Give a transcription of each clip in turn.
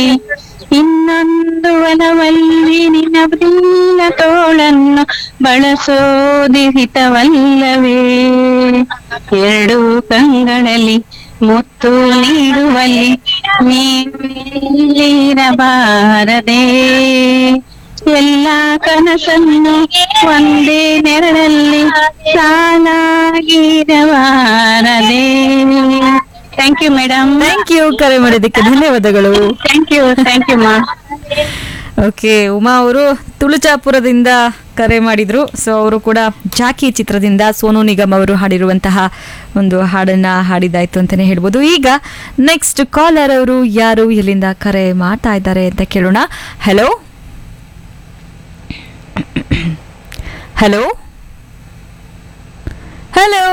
ಇನ್ನೊಂದು ಒಲವಲ್ಲಿ ನಿನ್ನ ತೋಳನ್ನು ಬಳಸೋದಿ ಹಿತವಲ್ಲವೇ. ಎರಡು ಕಂಗಳಲ್ಲಿ ಮುತ್ತು ನೀಡುವಲ್ಲಿ ನೀರಬಾರದೆ. ಎಲ್ಲ ಕನಸನ್ನು ಒಂದೇ ನೆರಳಲ್ಲಿ ಸಾಲಾಗಿರಬಾರದೆ. Thank you madam. Thank you, ಕರೆ ಮಾಡಿದ್ದಕ್ಕೆ ಧನ್ಯವಾದಗಳು. ಥ್ಯಾಂಕ್ ಯು ಮಾ. ಓಕೆ, ಉಮಾ ಅವರು ತುಳುಚಾಪುರದಿಂದ ಕರೆ ಮಾಡಿದ್ರು. ಸೊ ಅವರು ಕೂಡ ಜಾಕಿ ಚಿತ್ರದಿಂದ ಸೋನು ನಿಗಮ್ ಅವರು ಹಾಡಿರುವಂತಹ ಒಂದು ಹಾಡನ್ನ ಹಾಡಿದಾಯ್ತು ಅಂತಾನೆ ಹೇಳ್ಬೋದು. ಈಗ ನೆಕ್ಸ್ಟ್ ಕಾಲರ್ ಅವರು ಯಾರು, ಎಲ್ಲಿಂದ ಕರೆ ಮಾಡ್ತಾ ಇದ್ದಾರೆ ಅಂತ ಕೇಳೋಣ. ಹಲೋ ಹಲೋ ಹಲೋ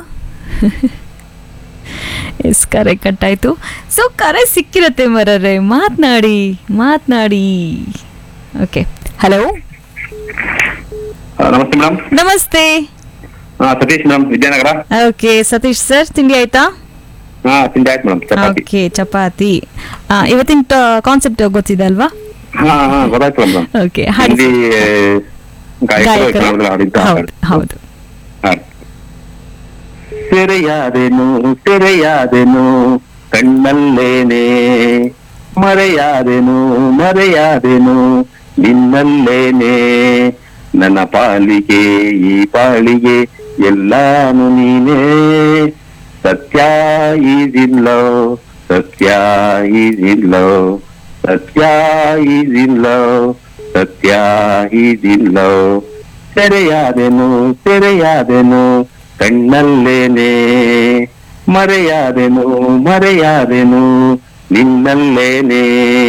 ಎಸ್, ಕರೆ ಕಟ್ಟಾಯ್ತು. ಸೊ ಕರೆ ಸಿಕ್ಕಿರತ್ತೆ ಮರರೆ, ಮಾತನಾಡಿ. ಓಕೆ, ಹಲೋ ನಮಸ್ತೆ ಮೇಡಮ್. ನಮಸ್ತೆ. Satish madam, Vidyanagar. Okay Satish sir, ತಿಂಡಿ ಆಯ್ತಾ? ತಿಂಡಿ ಆಯ್ತು ಮೇಡಮ್. ಚಪಾತಿ. ಓಕೆ, ಚಪಾತಿ. ಇವತ್ತಿನ ಕಾನ್ಸೆಪ್ಟ್ ಗೊತ್ತಿದೆ ಅಲ್ವಾ? ಗೊತ್ತಾಯ್ತು ಮೇಡಮ್. ಓಕೆ, ಹಿಂದಿ ಗಾಯಕರು ಗಾಯಕರು. ಕನ್ನಡದಲ್ಲಿ ಹಾಡಿದ್ದ ಹಾಡು. ಹೌದು. ಸೆರೆಯಾದೆನು ಕಣ್ಣಲ್ಲೇನೆ, ಮರೆಯಾದೆನು ನಿನ್ನಲ್ಲೇನೆ. ನನ್ನ ಪಾಲಿಗೆ ಈ ಪಾಳಿಗೆ ಎಲ್ಲಾನು ನೀನೇ. ಸತ್ಯ ಈಜಿಲ್ಲೋ, ಸತ್ಯ ಈಜಿಲ್ಲೋ, ಸತ್ಯ ಈಜಿಲ್ಲೋ, ಸತ್ಯ ಈಜಿಲ್ಲೋ. ಸೆರೆಯಾದೆನು ಕಣ್ಣಲ್ಲೇನೆ, ಮರೆಯಾದೆನು ನಿನ್ನಲ್ಲೇನೆ.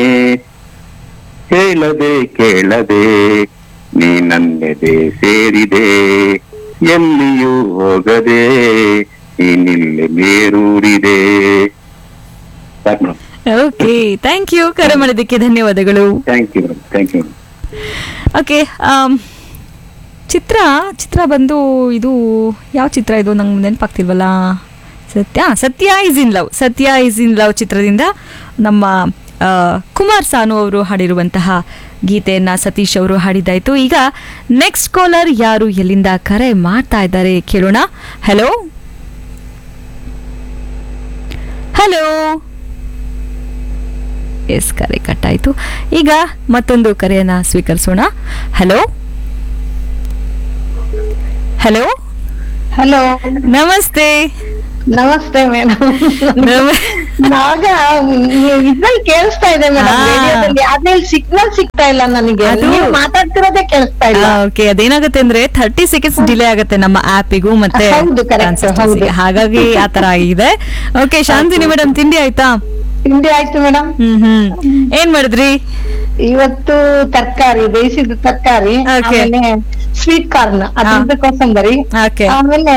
ಹೇಳದೆ ಕೇಳದೆ ನೀ ನನ್ನೆದೆ ಸೇರಿದೆ, ಎಲ್ಲಿಯೂ ಹೋಗದೆ ನೀನಿಲ್ಲೆ ಬೇರೂರಿದೆ. ಓಕೆ, ಥ್ಯಾಂಕ್ ಯು, ಕರೆ ಮಾಡಿದ್ದಕ್ಕೆ ಧನ್ಯವಾದಗಳು. Thank you madam. ಓಕೆ, ಚಿತ್ರ ಬಂದು ಇದು ಯಾವ ಚಿತ್ರ ಇದು ನಂಗೆ ನೆನಪಾಗ್ತಿಲ್ವಲ್ಲ. ಸತ್ಯ ಈಸ್ ಇನ್ ಲವ್ ಚಿತ್ರದಿಂದ ನಮ್ಮ ಕುಮಾರ್ ಸಾನು ಅವರು ಹಾಡಿರುವಂತಹ ಗೀತೆಯನ್ನ ಸತೀಶ್ ಅವರು ಹಾಡಿದ್ದಾಯ್ತು. ಈಗ ನೆಕ್ಸ್ಟ್ ಕಾಲರ್ ಯಾರು, ಎಲ್ಲಿಂದ ಕರೆ ಮಾಡ್ತಾ ಇದ್ದಾರೆ ಕೇಳೋಣ. ಹಲೋ ಹಲೋ ಎಸ್, ಕರೆ ಕಟ್ಟಾಯ್ತು. ಈಗ ಮತ್ತೊಂದು ಕರೆಯನ್ನ ಸ್ವೀಕರಿಸೋಣ. ಹಲೋ ಹಲೋ ಹಲೋ, ನಮಸ್ತೆ. ನಮಸ್ತೆ ಮೇಡಮ್. ನಾಗ ಇದ್ರಲ್ಲಿ ಕೇಳಿಸ್ತಾ ಇದೆ ಮೇಡಮ್, ರೇಡಿಯೋದಲ್ಲಿ. ಆದ್ಮೇಲೆ ಸಿಗ್ನಲ್ ಸಿಗ್ತಾ ಇಲ್ಲ ನನಗೆ, ನೀವು ಮಾತಾಡ್ತಿರೋದೇ ಕೇಳಿಸ್ತಾ ಇಲ್ಲ. ಓಕೆ, ಅದೇನಾಗುತ್ತೆ ಅಂದ್ರೆ 30 ಸೆಕೆಂಡ್ಸ್ ಡಿಲೇ ಆಗುತ್ತೆ ನಮ್ಮ ಆಪಿಗೂ ಮತ್ತೆ ಹೌದು, correct, ಹೌದು. ಹಾಗಾಗಿ ಆತರ ಆಗಿದೆ. ಓಕೆ, ಶಾಂತಿನಿ ಮೇಡಮ್, ತಿಂಡಿ ಆಯ್ತಾ? ತಿಂಡಿ ಆಯ್ತು ಮೇಡಮ್. ಏನ್ ಮಾಡಿದ್ರಿ ಇವತ್ತು? ತರಕಾರಿ, ಬೇಯಿಸಿದ ತರಕಾರಿ, Okay. ಆಮೇಲೆ ಸ್ವೀಟ್ ಕಾರ್ನ್, ಅದ್ರದ್ದು ಕೋಸಂಬರಿ, Okay. ಆಮೇಲೆ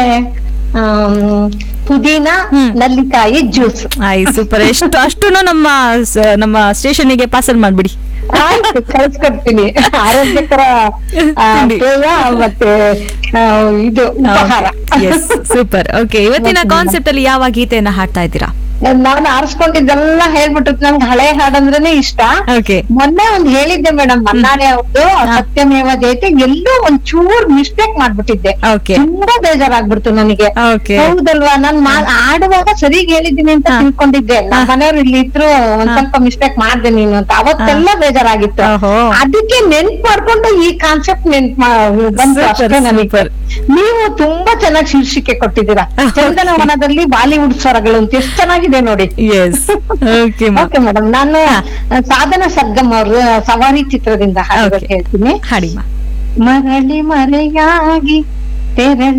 ಪುದೀನ, ನಲ್ಲಿಕಾಯಿ ಜ್ಯೂಸ್. ಸೂಪರ್. ಅಷ್ಟುನು ನಮ್ಮ ಸ್ಟೇಷನ್ಗೆ ಪಾರ್ಸಲ್ ಮಾಡ್ಬಿಡಿ. ಆಯ್ತು, ಕಳ್ಸ್ಕೊಡ್ತೀನಿ. ಆರೋಗ್ಯಕರ ಪೇಯ ಮತ್ತೆ ಇದು ಉಪಹಾರ. ಸೂಪರ್. ಓಕೆ, ಇವತ್ತಿನ ಕಾನ್ಸೆಪ್ಟ್ ಅಲ್ಲಿ ಯಾವ ಗೀತೆಯನ್ನ ಹಾಡ್ತಾ ಇದ್ದೀರಾ? ನಾನು ಆರಿಸ್ಕೊಂಡಿದ್ದೆಲ್ಲ ಹೇಳ್ಬಿಟ್ಟು, ನನ್ಗೆ ಹಳೆ ಹಾಡಂದ್ರೇನೆ ಇಷ್ಟ. ಓಕೆ, ಮೊನ್ನೆ ಒಂದ್ ಹೇಳಿದ್ದೆ ಮೇಡಮ್, ಮನ್ನಾನೆ ಅವ್ರದ್ದು ಸತ್ಯಮೇವ ಜಯತೆ, ಎಲ್ಲೋ ಒಂದ್ ಚೂರ್ ಮಿಸ್ಟೇಕ್ ಮಾಡ್ಬಿಟ್ಟಿದ್ದೆ. ಓಕೆ, ತುಂಬಾ ಬೇಜಾರಾಗ್ಬಿಡ್ತು ನನಗೆ. ಓಕೆ. ಹೌದಲ್ವಾ, ನಾನ್ ಆಡುವಾಗ ಸರಿಗ್ ಹೇಳಿದ್ದೀನಿ ಅಂತ ತಿಳ್ಕೊಂಡಿದ್ದೆ. ನಮ್ಮ ಮನೆಯವ್ರು ಇಲ್ಲಿ ಇದ್ರು, ಒಂದ್ ಸ್ವಲ್ಪ ಮಿಸ್ಟೇಕ್ ಮಾಡ್ದೆ ನೀನು ಅಂತ. ಅವತ್ತೆಲ್ಲ ಬೇಜಾರಾಗಿತ್ತು. ಅದಕ್ಕೆ ನೆನ್ಪ್ ಮಾಡ್ಕೊಂಡು ಈ ಕಾನ್ಸೆಪ್ಟ್ ಬಂದು ಅಷ್ಟೇ ನನಗೆ. ನೀವು ತುಂಬಾ ಚೆನ್ನಾಗಿ ಶೀರ್ಷಿಕೆ ಕೊಟ್ಟಿದ್ದೀರಾ. ಚಂದನವನದಲ್ಲಿ ಬಾಲಿವುಡ್ ಸ್ವರಗಳು ಅಂತ ಎಷ್ಟು ಚೆನ್ನಾಗಿದೆ ನೋಡಿ. ಓಕೆ ಮೇಡಮ್, ನಾನು ಸಾಧನ ಸರ್ಗಮ್ ಅವ್ರ ಸವಾರಿ ಚಿತ್ರದಿಂದ ಹೇಳ್ತೀನಿ. ಹಾಡಿಮ್ಮ. ಮರಳಿ ಮರೆಯಾಗಿ ತೆರಳಿ